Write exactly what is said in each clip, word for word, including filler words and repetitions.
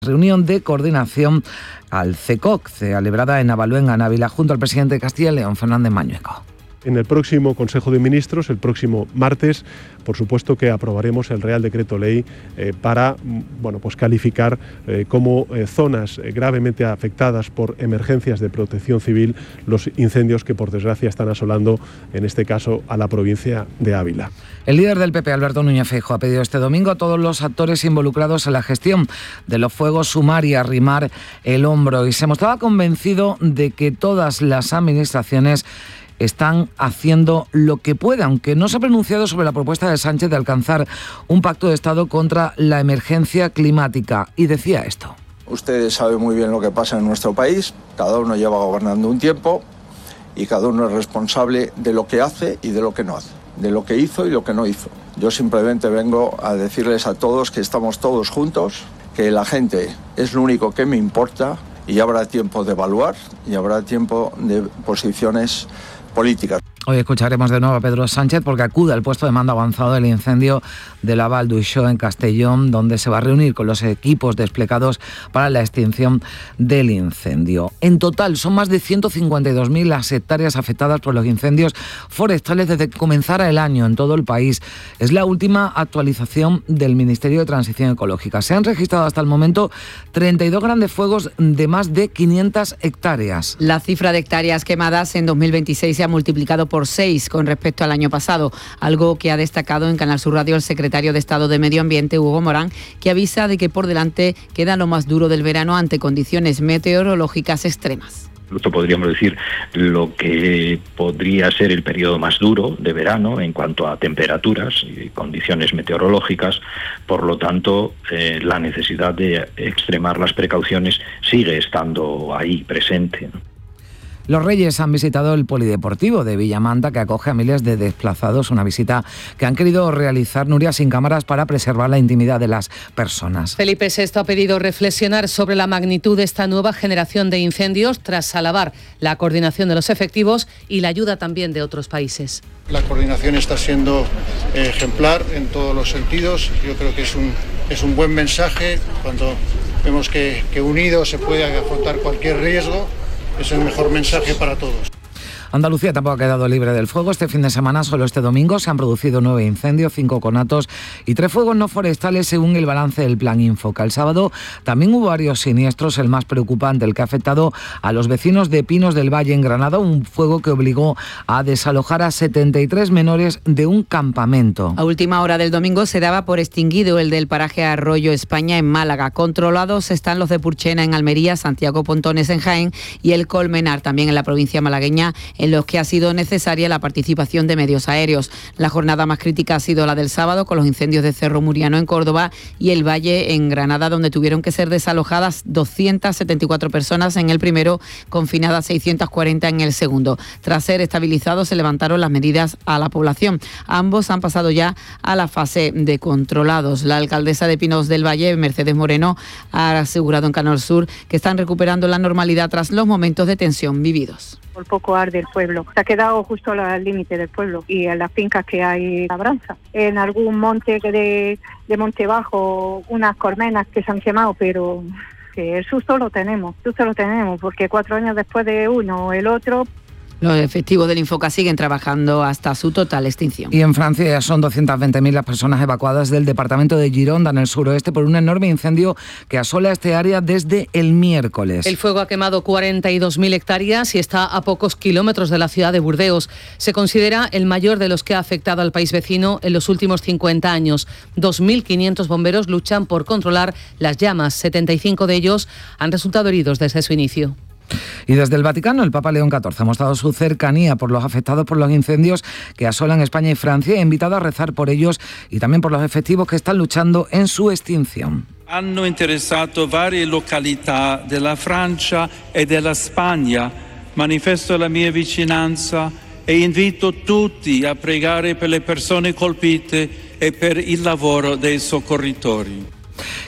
Reunión de coordinación al CECOC, celebrada en Avaluenga, en Ávila, junto al presidente de Castilla y León, Fernández Mañueco. En el próximo Consejo de Ministros, el próximo martes, por supuesto que aprobaremos el Real Decreto Ley eh, para bueno, pues calificar eh, como eh, zonas eh, gravemente afectadas por emergencias de protección civil los incendios que por desgracia están asolando, en este caso, a la provincia de Ávila. El líder del P P, Alberto Núñez Feijóo, ha pedido este domingo a todos los actores involucrados en la gestión de los fuegos sumar y arrimar el hombro, y se mostraba convencido de que todas las administraciones están haciendo lo que puedan, aunque no se ha pronunciado sobre la propuesta de Sánchez de alcanzar un pacto de Estado contra la emergencia climática. Y decía esto. Ustedes saben muy bien lo que pasa en nuestro país, cada uno lleva gobernando un tiempo y cada uno es responsable de lo que hace y de lo que no hace, de lo que hizo y lo que no hizo. Yo simplemente vengo a decirles a todos que estamos todos juntos, que la gente es lo único que me importa y habrá tiempo de evaluar y habrá tiempo de posiciones políticas. Hoy escucharemos de nuevo a Pedro Sánchez porque acude al puesto de mando avanzado del incendio de la Val d'Uixó en Castellón, donde se va a reunir con los equipos desplegados para la extinción del incendio. En total son más de ciento cincuenta y dos mil las hectáreas afectadas por los incendios forestales desde que comenzara el año en todo el país. Es la última actualización del Ministerio de Transición Ecológica. Se han registrado hasta el momento treinta y dos grandes fuegos de más de quinientas hectáreas. La cifra de hectáreas quemadas en dos mil veintiséis se ha multiplicado por seis con respecto al año pasado, algo que ha destacado en Canal Sur Radio el secretario de Estado de Medio Ambiente, Hugo Morán, que avisa de que por delante queda lo más duro del verano ante condiciones meteorológicas extremas. Esto podríamos decir lo que podría ser el periodo más duro de verano en cuanto a temperaturas y condiciones meteorológicas. Por lo tanto, eh, la necesidad de extremar las precauciones sigue estando ahí presente, ¿no? Los Reyes han visitado el polideportivo de Villamanta, que acoge a miles de desplazados, una visita que han querido realizar, Nuria, sin cámaras para preservar la intimidad de las personas. Felipe sexto ha pedido reflexionar sobre la magnitud de esta nueva generación de incendios tras alabar la coordinación de los efectivos y la ayuda también de otros países. La coordinación está siendo ejemplar en todos los sentidos. Yo creo que es un, es un buen mensaje cuando vemos que, que unidos se puede afrontar cualquier riesgo. Es el mejor mensaje para todos. Andalucía tampoco ha quedado libre del fuego. Este fin de semana, solo este domingo, se han producido nueve incendios, cinco conatos y tres fuegos no forestales, según el balance del Plan Infoca. El sábado también hubo varios siniestros, el más preocupante, el que ha afectado a los vecinos de Pinos del Valle, en Granada, un fuego que obligó a desalojar a setenta y tres menores de un campamento. A última hora del domingo se daba por extinguido el del paraje Arroyo España en Málaga. Controlados están los de Purchena en Almería, Santiago Pontones en Jaén y el Colmenar, también en la provincia malagueña, en los que ha sido necesaria la participación de medios aéreos. La jornada más crítica ha sido la del sábado, con los incendios de Cerro Muriano en Córdoba y el Valle en Granada, donde tuvieron que ser desalojadas doscientas setenta y cuatro personas en el primero, confinadas seiscientas cuarenta en el segundo. Tras ser estabilizados, se levantaron las medidas a la población. Ambos han pasado ya a la fase de controlados. La alcaldesa de Pinos del Valle, Mercedes Moreno, ha asegurado en Canal Sur que están recuperando la normalidad tras los momentos de tensión vividos. Por poco arde el pueblo. Se ha quedado justo al límite del pueblo y en las fincas que hay labranza. En algún monte de, de Monte Bajo, unas colmenas que se han quemado, pero que el susto lo tenemos, el susto lo tenemos, porque cuatro años después de uno o el otro. Los efectivos del Infoca siguen trabajando hasta su total extinción. Y en Francia ya son doscientas veinte mil las personas evacuadas del departamento de Gironda, en el suroeste, por un enorme incendio que asola este área desde el miércoles. El fuego ha quemado cuarenta y dos mil hectáreas y está a pocos kilómetros de la ciudad de Burdeos. Se considera el mayor de los que ha afectado al país vecino en los últimos cincuenta años. dos mil quinientos bomberos luchan por controlar las llamas. setenta y cinco de ellos han resultado heridos desde su inicio. Y desde el Vaticano, el Papa León catorce ha mostrado su cercanía por los afectados por los incendios que asolan España y Francia y ha invitado a rezar por ellos y también por los efectivos que están luchando en su extinción. Hanno interessato varie località della Francia e della Spagna. Manifesto la mia vicinanza e invito tutti a pregare per le persone colpite e per il lavoro dei soccorritori.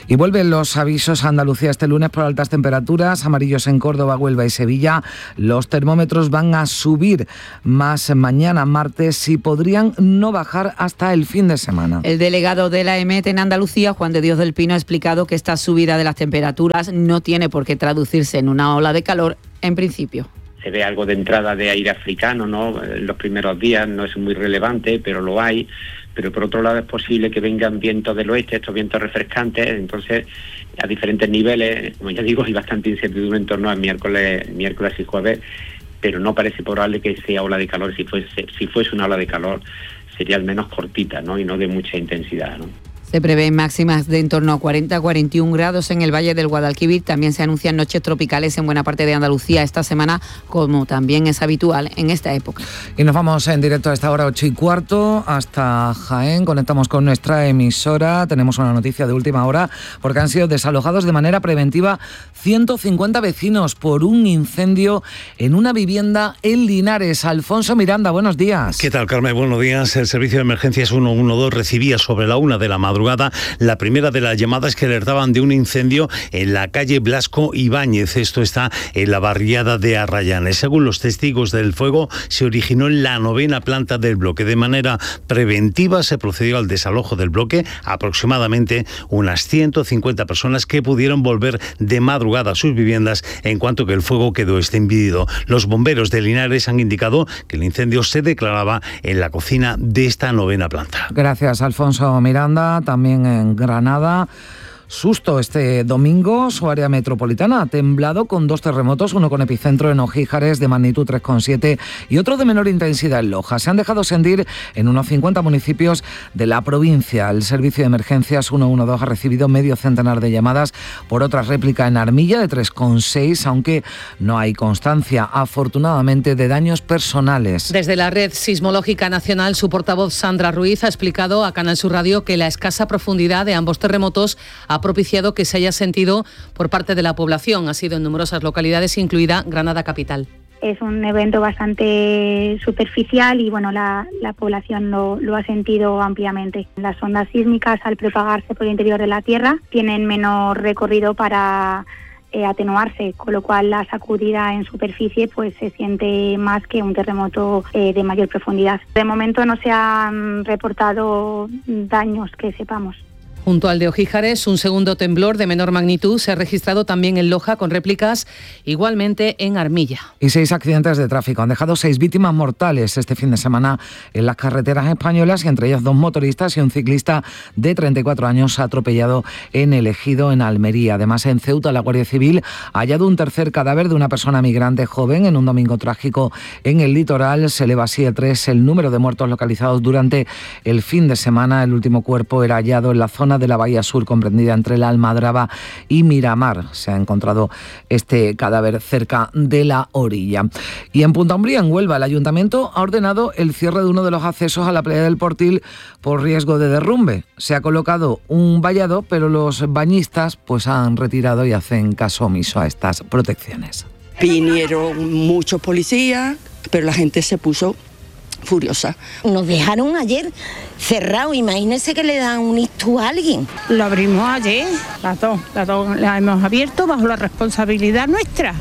Y vuelven los avisos a Andalucía este lunes por altas temperaturas, amarillos en Córdoba, Huelva y Sevilla. Los termómetros van a subir más mañana martes y podrían no bajar hasta el fin de semana. El delegado de la EMET en Andalucía, Juan de Dios del Pino, ha explicado que esta subida de las temperaturas no tiene por qué traducirse en una ola de calor en principio. Se ve algo de entrada de aire africano, ¿no? En los primeros días no es muy relevante, pero lo hay. Pero por otro lado es posible que vengan vientos del oeste, estos vientos refrescantes, entonces a diferentes niveles, como ya digo, hay bastante incertidumbre en torno al miércoles, miércoles y jueves, pero no parece probable que sea ola de calor. Si fuese, si fuese una ola de calor, sería al menos cortita, ¿no? Y no de mucha intensidad, ¿no? Se prevén máximas de en torno a cuarenta a cuarenta y un grados en el Valle del Guadalquivir. También se anuncian noches tropicales en buena parte de Andalucía esta semana, como también es habitual en esta época. Y nos vamos en directo a esta hora, ocho y cuarto, hasta Jaén. Conectamos con nuestra emisora. Tenemos una noticia de última hora, porque han sido desalojados de manera preventiva ciento cincuenta vecinos por un incendio en una vivienda en Linares. Alfonso Miranda, buenos días. ¿Qué tal, Carmen? Buenos días. El servicio de emergencias ciento doce recibía sobre la una de la madrugada la primera de las llamadas que alertaban de un incendio en la calle Blasco Ibáñez. Esto está en la barriada de Arrayanes. Según los testigos del fuego, se originó en la novena planta del bloque. De manera preventiva se procedió al desalojo del bloque. Aproximadamente unas ciento cincuenta personas que pudieron volver de madrugada a sus viviendas en cuanto que el fuego quedó extinguido. Los bomberos de Linares han indicado que el incendio se declaraba en la cocina de esta novena planta. Gracias, Alfonso Miranda. También en Granada, susto este domingo, su área metropolitana ha temblado con dos terremotos, uno con epicentro en Ojíjares de magnitud tres coma siete y otro de menor intensidad en Loja. Se han dejado sentir en unos cincuenta municipios de la provincia. El servicio de emergencias ciento doce ha recibido medio centenar de llamadas por otra réplica en Armilla de tres coma seis, aunque no hay constancia, afortunadamente, de daños personales. Desde la Red Sismológica Nacional, su portavoz Sandra Ruiz ha explicado a Canal Sur Radio que la escasa profundidad de ambos terremotos ha propiciado que se haya sentido por parte de la población. Ha sido en numerosas localidades, incluida Granada capital. Es un evento bastante superficial y bueno, la, la población lo, lo ha sentido ampliamente. Las ondas sísmicas, al propagarse por el interior de la Tierra, tienen menor recorrido para eh, atenuarse, con lo cual la sacudida en superficie pues se siente más que un terremoto eh, de mayor profundidad. De momento no se han reportado daños que sepamos. Junto al de Ojíjares, un segundo temblor de menor magnitud se ha registrado también en Loja, con réplicas igualmente en Armilla. Y seis accidentes de tráfico han dejado seis víctimas mortales este fin de semana en las carreteras españolas, y entre ellas dos motoristas y un ciclista de treinta y cuatro años atropellado en el Ejido, en Almería. Además, en Ceuta, la Guardia Civil ha hallado un tercer cadáver de una persona migrante joven en un domingo trágico en el litoral. Se eleva así a tres el número de muertos localizados durante el fin de semana. El último cuerpo era hallado en la zona de la Bahía Sur, comprendida entre la Almadraba y Miramar. Se ha encontrado este cadáver cerca de la orilla. Y en Punta Umbría, en Huelva, el Ayuntamiento ha ordenado el cierre de uno de los accesos a la playa del Portil por riesgo de derrumbe. Se ha colocado un vallado, pero los bañistas pues han retirado y hacen caso omiso a estas protecciones. Vinieron muchos policías, pero la gente se puso furiosa. Nos dejaron ayer cerrado, imagínense que le dan un ictus a alguien. Lo abrimos ayer, las dos, las dos las hemos abierto bajo la responsabilidad nuestra.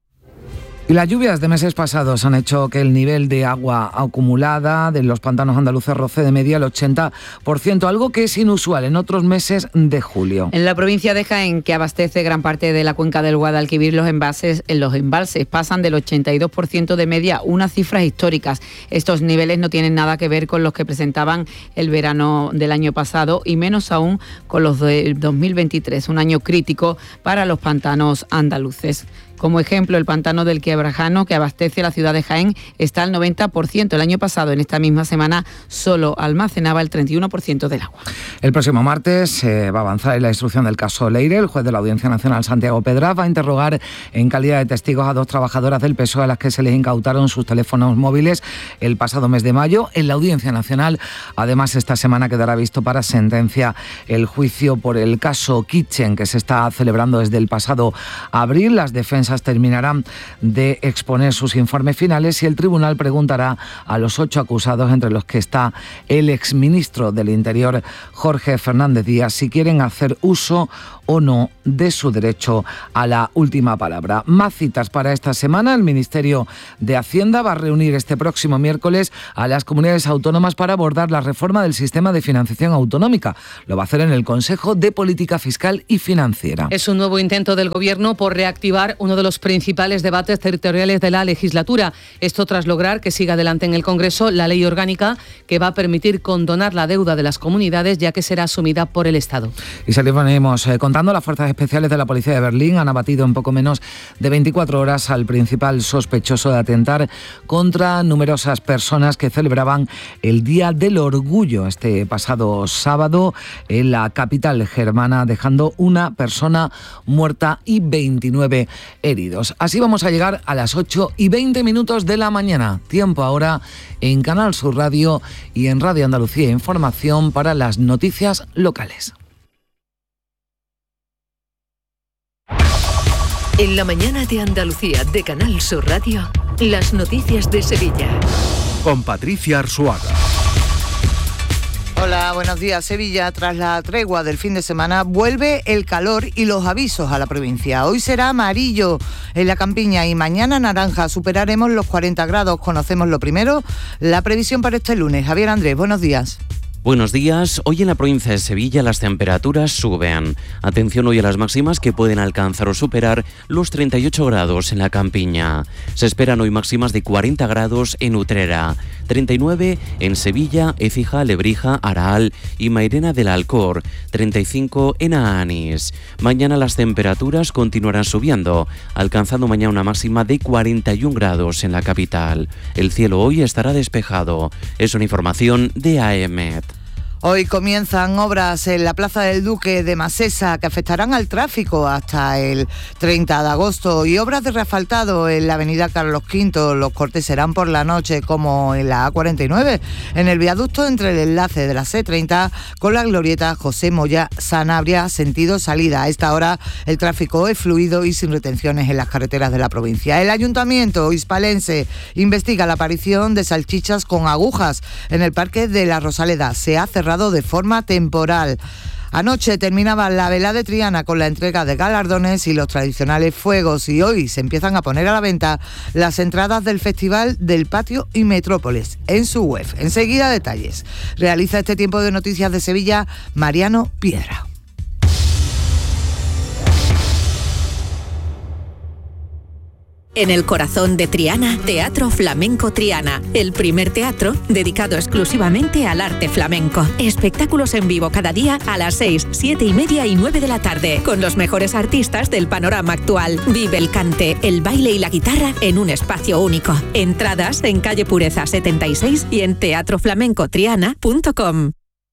Y las lluvias de meses pasados han hecho que el nivel de agua acumulada de los pantanos andaluces roce de media el ochenta por ciento, algo que es inusual en otros meses de julio. En la provincia de Jaén, que abastece gran parte de la cuenca del Guadalquivir, los embalses, en los embalses pasan del ochenta y dos por ciento de media, unas cifras históricas. Estos niveles no tienen nada que ver con los que presentaban el verano del año pasado, y menos aún con los del dos mil veintitrés, un año crítico para los pantanos andaluces. Como ejemplo, el pantano del Quebrajano, que abastece a la ciudad de Jaén, está al noventa por ciento. El año pasado, en esta misma semana, solo almacenaba el treinta y uno por ciento del agua. El próximo martes se eh, va a avanzar en la instrucción del caso Leire. El juez de la Audiencia Nacional, Santiago Pedraz, va a interrogar en calidad de testigos a dos trabajadoras del P S O E a las que se les incautaron sus teléfonos móviles el pasado mes de mayo. En la Audiencia Nacional, además, esta semana quedará visto para sentencia el juicio por el caso Kitchen, que se está celebrando desde el pasado abril. Las defensas terminarán de exponer sus informes finales y el tribunal preguntará a los ocho acusados, entre los que está el exministro del Interior, Jorge Fernández Díaz, si quieren hacer uso o no de su derecho a la última palabra. Más citas para esta semana. El Ministerio de Hacienda va a reunir este próximo miércoles a las comunidades autónomas para abordar la reforma del sistema de financiación autonómica. Lo va a hacer en el Consejo de Política Fiscal y Financiera. Es un nuevo intento del Gobierno por reactivar uno de los principales debates territoriales de la legislatura. Esto tras lograr que siga adelante en el Congreso la ley orgánica que va a permitir condonar la deuda de las comunidades, ya que será asumida por el Estado. Y salimos eh, contando, las fuerzas especiales de la Policía de Berlín han abatido en poco menos de veinticuatro horas al principal sospechoso de atentar contra numerosas personas que celebraban el Día del Orgullo este pasado sábado en la capital germana, dejando una persona muerta y veintinueve heridos. Así vamos a llegar a las ocho y veinte minutos de la mañana. Tiempo ahora en Canal Sur Radio y en Radio Andalucía Información para las noticias locales. En la mañana de Andalucía de Canal Sur Radio, las noticias de Sevilla. Con Patricia Arzuaga. Hola, buenos días. Sevilla, tras la tregua del fin de semana, vuelve el calor y los avisos a la provincia. Hoy será amarillo en la campiña y mañana naranja. Superaremos los cuarenta grados. Conocemos lo primero, la previsión para este lunes. Javier Andrés, buenos días. Buenos días. Hoy en la provincia de Sevilla las temperaturas suben. Atención hoy a las máximas que pueden alcanzar o superar los treinta y ocho grados en la campiña. Se esperan hoy máximas de cuarenta grados en Utrera, treinta y nueve en Sevilla, Écija, Lebrija, Araal y Mairena del Alcor, treinta y cinco en Aanís. Mañana las temperaturas continuarán subiendo, alcanzando mañana una máxima de cuarenta y un grados en la capital. El cielo hoy estará despejado. Es una información de A E M E T. Hoy comienzan obras en la Plaza del Duque de Masesa que afectarán al tráfico hasta el treinta de agosto y obras de reasfaltado en la avenida Carlos quinto. Los cortes serán por la noche como en la A cuarenta y nueve, en el viaducto entre el enlace de la C treinta con la glorieta José Moya Sanabria, sentido salida. A esta hora el tráfico es fluido y sin retenciones en las carreteras de la provincia. El Ayuntamiento hispalense investiga la aparición de salchichas con agujas en el Parque de la Rosaleda. Se ha cerrado de forma temporal. Anoche terminaba la velada de Triana con la entrega de galardones y los tradicionales fuegos, y hoy se empiezan a poner a la venta las entradas del Festival del Patio y Metrópolis en su web. Enseguida detalles. Realiza este tiempo de noticias de Sevilla Mariano Piedra. En el corazón de Triana, Teatro Flamenco Triana, el primer teatro dedicado exclusivamente al arte flamenco. Espectáculos en vivo cada día a las seis, siete y media y nueve de la tarde, con los mejores artistas del panorama actual. Vive el cante, el baile y la guitarra en un espacio único. Entradas en calle Pureza setenta y seis y en teatro flamenco triana punto com.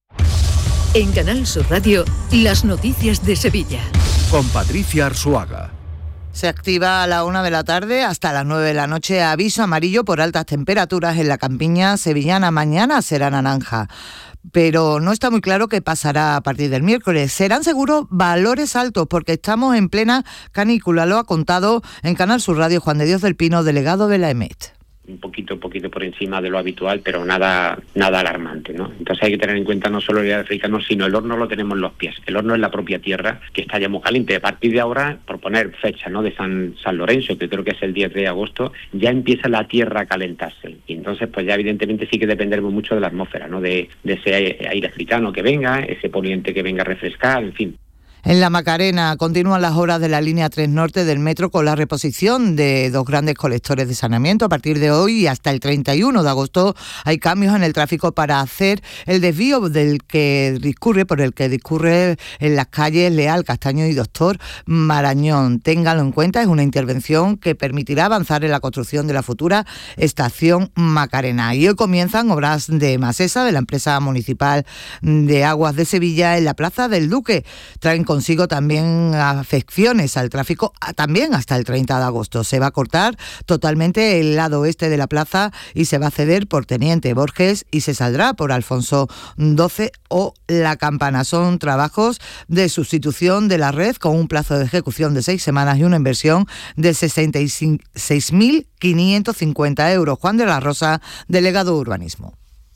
En Canal Sur Radio, las noticias de Sevilla. Con Patricia Arzuaga. Se activa a la una de la tarde hasta las nueve de la noche aviso amarillo por altas temperaturas en la campiña sevillana. Mañana será naranja, pero no está muy claro qué pasará a partir del miércoles. Serán seguros valores altos porque estamos en plena canícula. Lo ha contado en Canal Sur Radio Juan de Dios del Pino, delegado de la E M E T. Un poquito, un poquito por encima de lo habitual, pero nada nada alarmante, ¿no? Entonces hay que tener en cuenta no solo el africano, sino el horno lo tenemos en los pies. El horno es la propia tierra, que está ya muy caliente. A partir de ahora, por poner fecha, ¿no?, de San, San Lorenzo, que creo que es el diez de agosto, ya empieza la tierra a calentarse. Y entonces, pues ya evidentemente sí que dependeremos mucho de la atmósfera, ¿no?, de, de ese aire africano que venga, ese poniente que venga a refrescar, en fin. En la Macarena continúan las obras de la línea tres Norte del metro con la reposición de dos grandes colectores de saneamiento. A partir de hoy y hasta el treinta y uno de agosto hay cambios en el tráfico para hacer el desvío del que discurre, por el que discurre en las calles Leal, Castaño y Doctor Marañón. Ténganlo en cuenta, es una intervención que permitirá avanzar en la construcción de la futura estación Macarena. Y hoy comienzan obras de Masesa, de la empresa municipal de Aguas de Sevilla, en la Plaza del Duque. Traen consigo también afecciones al tráfico, también hasta el treinta de agosto. Se va a cortar totalmente el lado oeste de la plaza y se va a ceder por Teniente Borges y se saldrá por Alfonso doce o La Campana. Son trabajos de sustitución de la red con un plazo de ejecución de seis semanas y una inversión de sesenta y seis mil quinientos cincuenta euros. Juan de la Rosa, delegado de Urbanismo.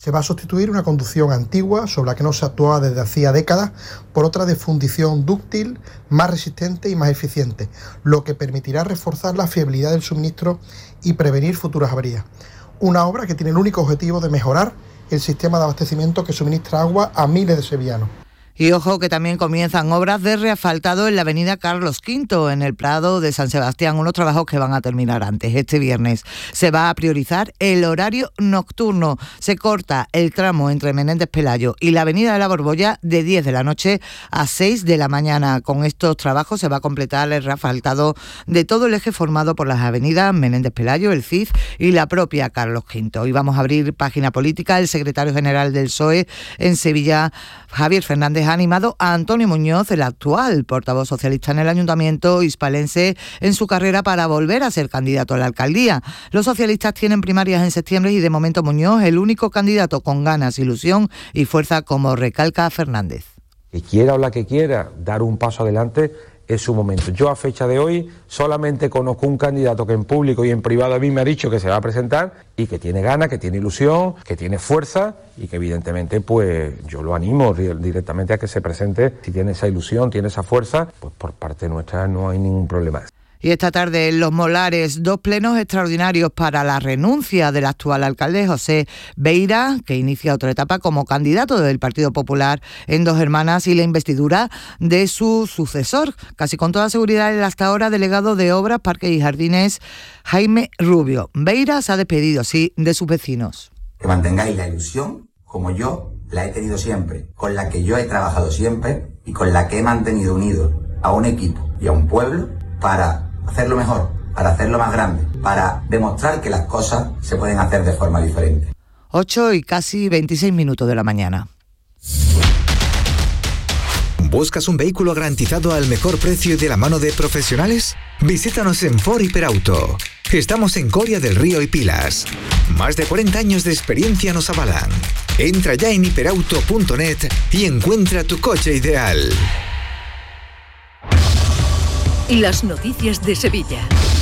Se va a sustituir una conducción antigua sobre la que no se actuaba desde hacía décadas por otra de fundición dúctil, más resistente y más eficiente, lo que permitirá reforzar la fiabilidad del suministro y prevenir futuras averías. Una obra que tiene el único objetivo de mejorar el sistema de abastecimiento que suministra agua a miles de sevillanos. Y ojo que también comienzan obras de reasfaltado en la avenida Carlos quinto, en el Prado de San Sebastián, unos trabajos que van a terminar antes. Este viernes se va a priorizar el horario nocturno. Se corta el tramo entre Menéndez Pelayo y la avenida de la Borbolla de diez de la noche a seis de la mañana. Con estos trabajos se va a completar el reasfaltado de todo el eje formado por las avenidas Menéndez Pelayo, el Cid y la propia Carlos quinto. Y vamos a abrir página política. El secretario general del P S O E en Sevilla, Javier Fernández, ha animado a Antonio Muñoz, el actual portavoz socialista en el Ayuntamiento hispalense, en su carrera para volver a ser candidato a la alcaldía. Los socialistas tienen primarias en septiembre y de momento Muñoz, el único candidato con ganas, ilusión y fuerza, como recalca Fernández. Que quiera o la que quiera dar un paso adelante, es su momento. Yo a fecha de hoy solamente conozco un candidato que en público y en privado a mí me ha dicho que se va a presentar y que tiene ganas, que tiene ilusión, que tiene fuerza y que evidentemente pues yo lo animo directamente a que se presente. Si tiene esa ilusión, tiene esa fuerza, pues por parte nuestra no hay ningún problema. Y esta tarde en Los Molares, dos plenos extraordinarios para la renuncia del actual alcalde José Beira, que inicia otra etapa como candidato del Partido Popular en Dos Hermanas, y la investidura de su sucesor, casi con toda seguridad el hasta ahora delegado de Obras, Parques y Jardines, Jaime Rubio. Beira se ha despedido, sí, de sus vecinos. Que mantengáis la ilusión, como yo la he tenido siempre, con la que yo he trabajado siempre y con la que he mantenido unido a un equipo y a un pueblo para hacerlo mejor, para hacerlo más grande, para demostrar que las cosas se pueden hacer de forma diferente. ocho y casi veintiséis minutos de la mañana. ¿Buscas un vehículo garantizado al mejor precio y de la mano de profesionales? Visítanos en Ford Hiperauto. Estamos en Coria del Río y Pilas. Más de cuarenta años de experiencia nos avalan. Entra ya en hiperauto punto net y encuentra tu coche ideal. Las noticias de Sevilla.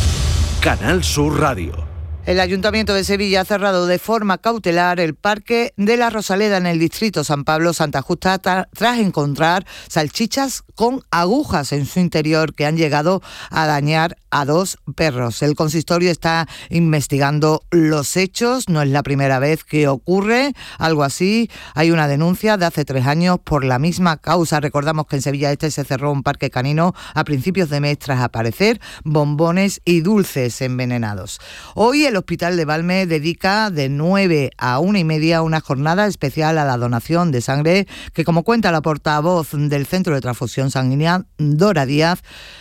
Canal Sur Radio. El Ayuntamiento de Sevilla ha cerrado de forma cautelar el Parque de la Rosaleda en el distrito San Pablo Santa Justa tra- tras encontrar salchichas con agujas en su interior que han llegado a dañar a dos perros. El consistorio está investigando los hechos. No es la primera vez que ocurre algo así. Hay una denuncia de hace tres años por la misma causa. Recordamos que en Sevilla Este se cerró un parque canino a principios de mes tras aparecer bombones y dulces envenenados. Hoy el Hospital de Valme dedica de nueve a una y media una jornada especial a la donación de sangre que, como cuenta la portavoz del Centro de Transfusión Sanguínea, Dora Díaz,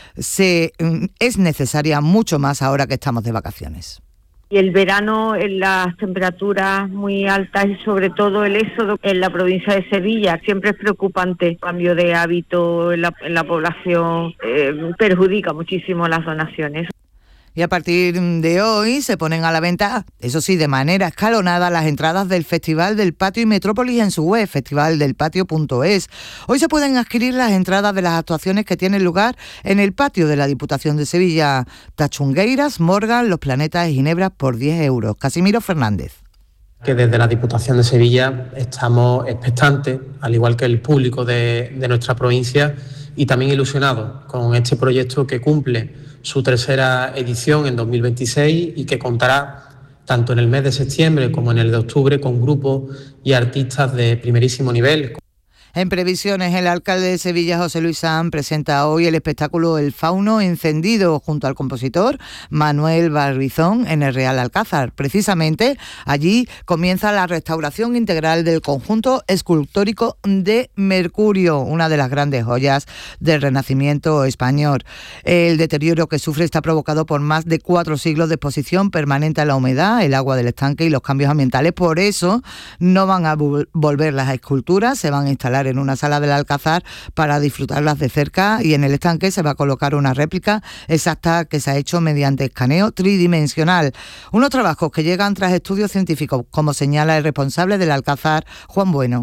se, es necesaria mucho más ahora que estamos de vacaciones. Y el verano, en las temperaturas muy altas y sobre todo el éxodo en la provincia de Sevilla, siempre es preocupante. El cambio de hábito en la, en la población eh, perjudica muchísimo las donaciones. Y a partir de hoy se ponen a la venta, eso sí, de manera escalonada, las entradas del Festival del Patio y Metrópolis en su web, festival del patio punto es. Hoy se pueden adquirir las entradas de las actuaciones que tienen lugar en el patio de la Diputación de Sevilla: Tachungueiras, Morgan, Los Planetas y Ginebra por diez euros. Casimiro Fernández. Que desde la Diputación de Sevilla estamos expectantes, al igual que el público de, de nuestra provincia, y también ilusionados con este proyecto que cumple su tercera edición en dos mil veintiséis y que contará tanto en el mes de septiembre como en el de octubre con grupos y artistas de primerísimo nivel. En previsiones, el alcalde de Sevilla, José Luis Sanz, presenta hoy el espectáculo El Fauno Encendido junto al compositor Manuel Barbizón en el Real Alcázar. Precisamente allí comienza la restauración integral del conjunto escultórico de Mercurio, una de las grandes joyas del Renacimiento español. El deterioro que sufre está provocado por más de cuatro siglos de exposición permanente a la humedad, el agua del estanque y los cambios ambientales. Por eso no van a volver las esculturas, se van a instalar en una sala del Alcázar para disfrutarlas de cerca, y en el estanque se va a colocar una réplica exacta que se ha hecho mediante escaneo tridimensional. Unos trabajos que llegan tras estudios científicos, como señala el responsable del Alcázar, Juan Bueno.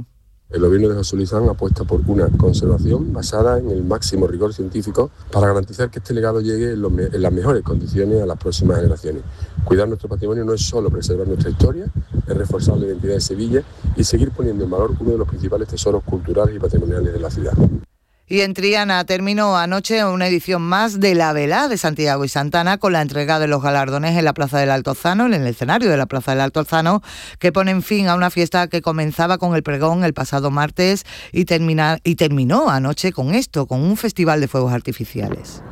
El gobierno de José Luis Sanz apuesta por una conservación basada en el máximo rigor científico para garantizar que este legado llegue en, los me- en las mejores condiciones a las próximas generaciones. Cuidar nuestro patrimonio no es solo preservar nuestra historia, es reforzar la identidad de Sevilla y seguir poniendo en valor uno de los principales tesoros culturales y patrimoniales de la ciudad. Y en Triana terminó anoche una edición más de la Velada de Santiago y Santana con la entrega de los galardones en la Plaza del Altozano, en el escenario de la Plaza del Altozano, que ponen fin a una fiesta que comenzaba con el pregón el pasado martes y, termina, y terminó anoche con esto, con un festival de fuegos artificiales.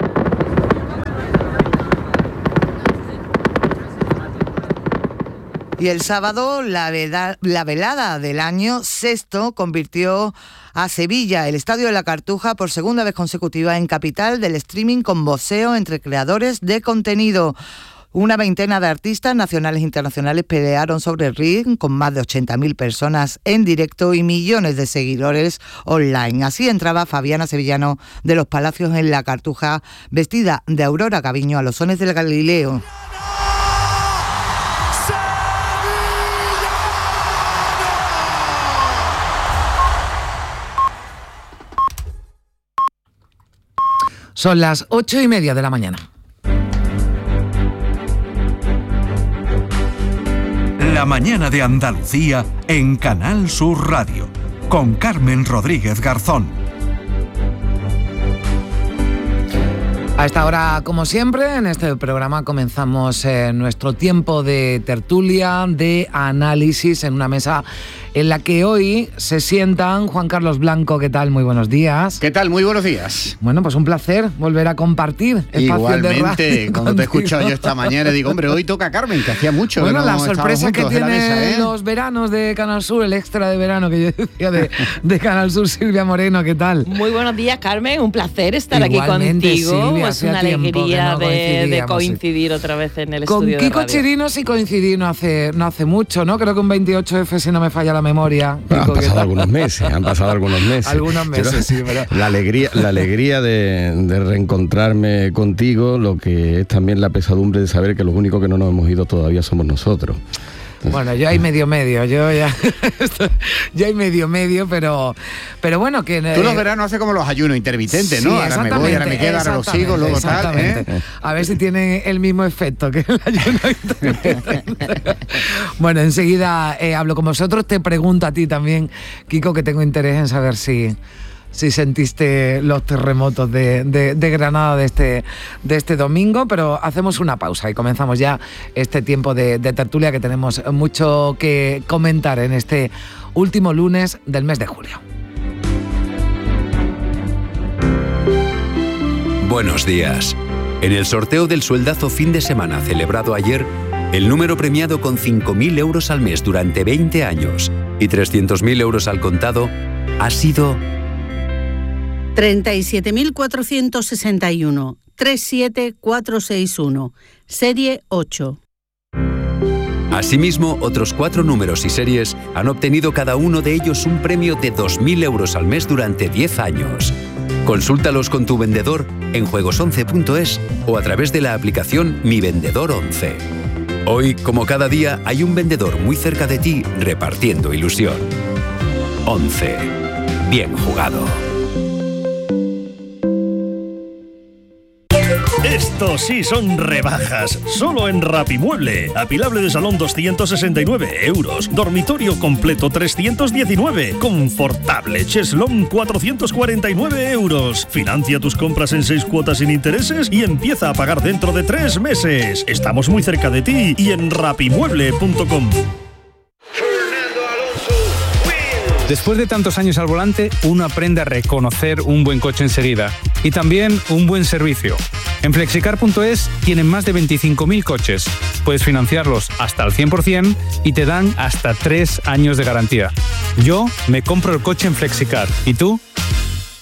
Y el sábado, la, veda, la velada del año sexto convirtió a Sevilla, el Estadio de la Cartuja, por segunda vez consecutiva en capital del streaming con boxeo entre creadores de contenido. Una veintena de artistas nacionales e internacionales pelearon sobre el ring con más de ochenta mil personas en directo y millones de seguidores online. Así entraba Fabiana Sevillano de los Palacios en la Cartuja, vestida de Aurora Gaviño a los sones del Galileo. Son las ocho y media de la mañana. La mañana de Andalucía en Canal Sur Radio, con Carmen Rodríguez Garzón. A esta hora, como siempre, en este programa comenzamos eh, nuestro tiempo de tertulia, de análisis en una mesa en la que hoy se sientan Juan Carlos Blanco. ¿Qué tal? Muy buenos días. ¿Qué tal? Muy buenos días. Bueno, pues un placer volver a compartir espacio Igualmente, de radio cuando te he escuchado yo esta mañana, digo, hombre, hoy toca Carmen, que hacía mucho. Bueno, que no la sorpresa que tiene mesa, ¿eh? los veranos de Canal Sur, el extra de verano que yo decía de, de Canal Sur. Silvia Moreno, ¿qué tal? Muy buenos días, Carmen, un placer estar Igualmente, aquí contigo. Silvia, es una alegría no de, de coincidir otra vez en el Con estudio Kiko de radio. Chirino sí coincidí no hace, no hace mucho, ¿no? Creo que un veintiocho efe, si no me falla la memoria. Bueno, Kiko, han pasado algunos meses, han pasado algunos meses. Algunos meses, Pero, sí, pero... La alegría, la alegría de, de reencontrarme contigo, lo que es también la pesadumbre de saber que los únicos que no nos hemos ido todavía somos nosotros. Bueno, yo hay medio medio, yo ya, ya hay medio medio, pero, pero bueno que... Tú los veranos haces como los ayunos intermitentes, ¿no? Sí, ahora me voy, ahora me quedo, ahora lo sigo, luego tal, ¿eh? A ver si tiene el mismo efecto que el ayuno intermitente. Bueno, enseguida eh, hablo con vosotros, te pregunto a ti también, Kiko, que tengo interés en saber si... si sentiste los terremotos de, de, de Granada de este, de este domingo, pero hacemos una pausa y comenzamos ya este tiempo de, de tertulia, que tenemos mucho que comentar en este último lunes del mes de julio. Buenos días. En el sorteo del sueldazo fin de semana celebrado ayer, el número premiado con cinco mil euros al mes durante veinte años y trescientos mil euros al contado ha sido... treinta y siete mil cuatrocientos sesenta y uno, treinta y siete mil cuatrocientos sesenta y uno, serie ocho. Asimismo, otros cuatro números y series han obtenido cada uno de ellos un premio de dos mil euros al mes durante diez años. Consúltalos con tu vendedor en juegos once punto es o a través de la aplicación Mi Vendedor once. Hoy, como cada día, hay un vendedor muy cerca de ti repartiendo ilusión. once. Bien jugado. Estos sí son rebajas, solo en Rapimueble. Apilable de salón doscientos sesenta y nueve euros, dormitorio completo trescientos diecinueve, confortable cheslón cuatrocientos cuarenta y nueve euros. Financia tus compras en seis cuotas sin intereses y empieza a pagar dentro de tres meses. Estamos muy cerca de ti y en rapimueble punto com. Después de tantos años al volante, uno aprende a reconocer un buen coche enseguida y también un buen servicio. En flexicar punto es tienen más de veinticinco mil coches. Puedes financiarlos hasta el cien por ciento y te dan hasta tres años de garantía. Yo me compro el coche en Flexicar. ¿Y tú?